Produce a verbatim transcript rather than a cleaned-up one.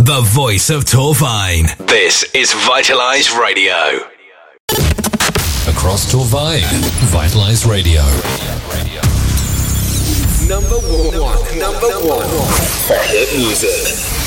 the voice of Torvine. This is Vitalize Radio. Across Torvine, Vitalize Radio. Number one, number one, hit music.